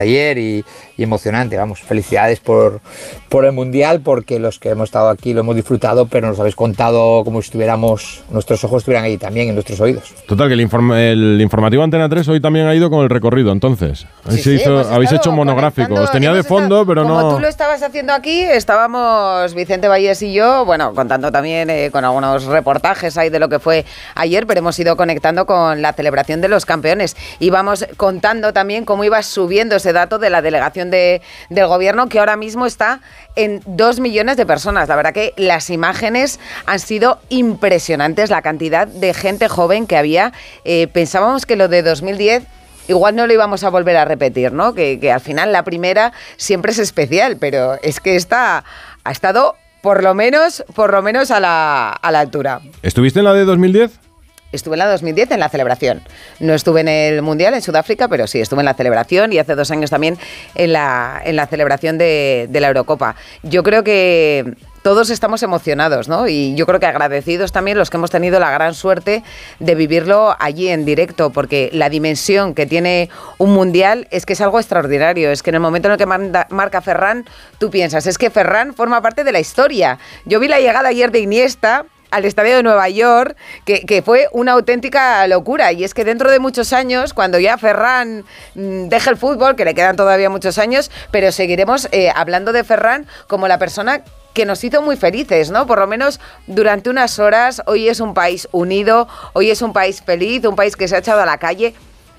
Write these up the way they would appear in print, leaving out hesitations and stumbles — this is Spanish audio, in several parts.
ayer y emocionante, vamos, felicidades por el Mundial, porque los que hemos estado aquí lo hemos disfrutado, pero nos habéis contado como si estuviéramos, nuestros ojos estuvieran ahí también, en nuestros oídos. Total, que el informativo Antena 3 hoy también ha ido con el recorrido, entonces. Habéis hecho un monográfico, os tenía de fondo, pero no... Como tú lo estabas haciendo aquí, estábamos Vicente Vallés y yo, bueno, contando también con algunos reportajes ahí de lo que fue ayer, pero hemos ido conectando con la celebración de los campeones. Íbamos contando también cómo iba subiendo ese dato de la delegación del gobierno, que ahora mismo está en 2 millones de personas. La verdad que las imágenes han sido impresionantes, la cantidad de gente joven que había. Pensábamos que lo de 2010 igual no lo íbamos a volver a repetir, ¿no? Que al final la primera siempre es especial, pero es que esta ha estado por lo menos a la altura. ¿Estuviste en la de 2010? Estuve en la 2010 en la celebración. No estuve en el Mundial en Sudáfrica, pero sí, estuve en la celebración y hace 2 años también en la celebración de la Eurocopa. Yo creo que todos estamos emocionados, ¿no? Y yo creo que agradecidos también los que hemos tenido la gran suerte de vivirlo allí en directo, porque la dimensión que tiene un Mundial es que es algo extraordinario. Es que en el momento en el que marca Ferran, tú piensas, es que Ferran forma parte de la historia. Yo vi la llegada ayer de Iniesta al estadio de Nueva York, que fue una auténtica locura. Y es que dentro de muchos años, cuando ya Ferran deje el fútbol, que le quedan todavía muchos años, pero seguiremos hablando de Ferran como la persona que nos hizo muy felices, ¿no? Por lo menos durante unas horas. Hoy es un país unido, hoy es un país feliz, un país que se ha echado a la calle.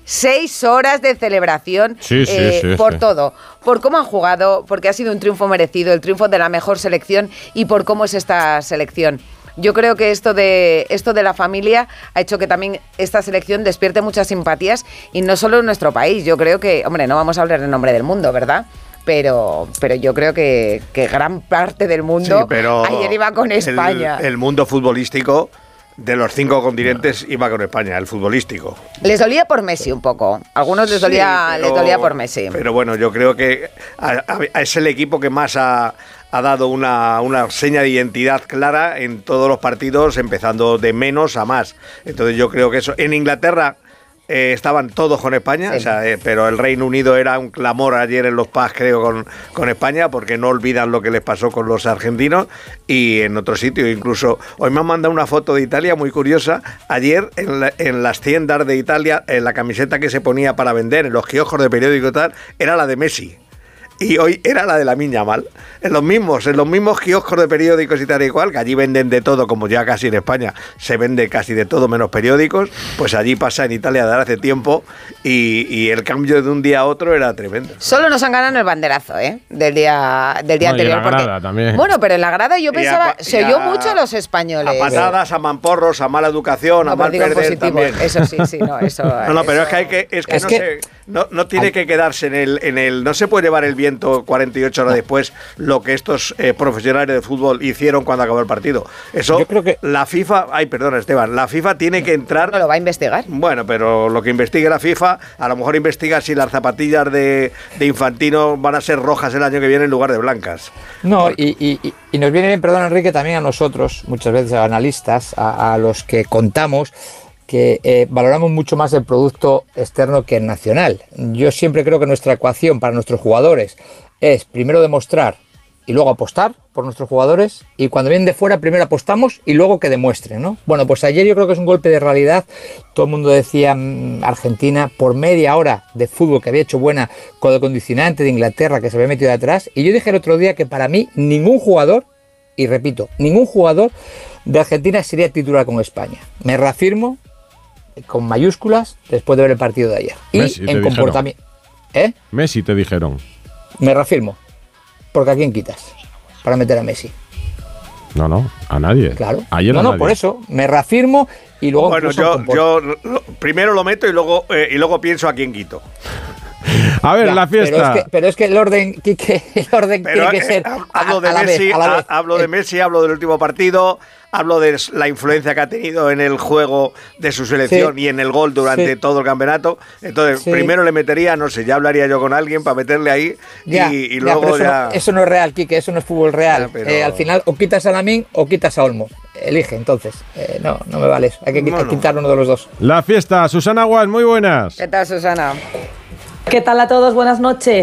6 horas de celebración por todo, por cómo han jugado, porque ha sido un triunfo merecido, el triunfo de la mejor selección y por cómo es esta selección. Yo creo que esto de la familia ha hecho que también esta selección despierte muchas simpatías y no solo en nuestro país. Yo creo que, hombre, no vamos a hablar en nombre del mundo, ¿verdad? Pero yo creo que gran parte del mundo ayer iba con España. El mundo futbolístico de los 5 continentes iba con España, el futbolístico. Les dolía por Messi un poco. Algunos les dolía por Messi. Pero bueno, yo creo que es el equipo que más ha dado una seña de identidad clara en todos los partidos, empezando de menos a más. Entonces yo creo que eso... En Inglaterra estaban todos con España, sí. O sea, pero el Reino Unido era un clamor ayer en los pubs, creo, con España, porque no olvidan lo que les pasó con los argentinos, y en otro sitio incluso. Hoy me han mandado una foto de Italia muy curiosa. Ayer en las tiendas de Italia, en la camiseta que se ponía para vender, en los kioscos de periódico y tal, era la de Messi. Y hoy era la de Lamine Yamal. En los mismos kioscos de periódicos y tal y cual, que allí venden de todo, como ya casi en España se vende casi de todo menos periódicos, pues allí pasa en Italia de hace tiempo, y el cambio de un día a otro era tremendo. Solo nos han ganado en el banderazo, del día anterior. Y en la grada también. Bueno, pero en la grada yo pensaba, se oyó mucho a los españoles. A patadas, a mamporros, a mala educación, a mal perder positivo, también. Eso sí, no, eso... No, pero es que no tiene que quedarse en el... No se puede llevar el viento 48 horas después lo que estos profesionales de fútbol hicieron cuando acabó el partido. Eso, yo creo que la FIFA... Ay, perdona, Esteban. La FIFA tiene que entrar... ¿No lo va a investigar? Bueno, pero lo que investigue la FIFA, a lo mejor investiga si las zapatillas de Infantino van a ser rojas el año que viene en lugar de blancas. No, y nos viene bien, perdón, Enrique, también a nosotros, muchas veces a analistas, a los que contamos, que valoramos mucho más el producto externo que el nacional. Yo siempre creo que nuestra ecuación para nuestros jugadores es primero demostrar y luego apostar por nuestros jugadores, y cuando vienen de fuera primero apostamos y luego que demuestren, ¿no? Bueno, pues ayer yo creo que es un golpe de realidad. Todo el mundo decía Argentina, por media hora de fútbol que había hecho buena, con el condicionante de Inglaterra que se había metido de atrás, y yo dije el otro día que para mí ningún jugador, y repito, ningún jugador de Argentina sería titular con España. Me reafirmo con mayúsculas después de ver el partido de ayer. Messi, y en comportamiento... Messi te dijeron. Me reafirmo. Porque ¿a quién quitas para meter a Messi? No, a nadie. Claro. Ayer no, nadie. Por eso me reafirmo y luego... Bueno, yo primero lo meto y luego pienso a quién quito. A ver, la fiesta. Pero es que el orden, Quique, tiene que ser... Hablo de Messi, hablo del último partido, hablo de la influencia que ha tenido en el juego de su selección y en el gol durante todo el campeonato. Entonces, primero le metería, no sé, ya hablaría yo con alguien para meterle ahí y luego ya... Eso no es real, Quique, eso no es fútbol real. Al final, o quitas a Lamine o quitas a Olmo. Elige, entonces. No me vale eso. Hay que quitar uno de los dos. La fiesta. Susana Guas, muy buenas. ¿Qué tal, Susana? ¿Qué tal a todos? Buenas noches.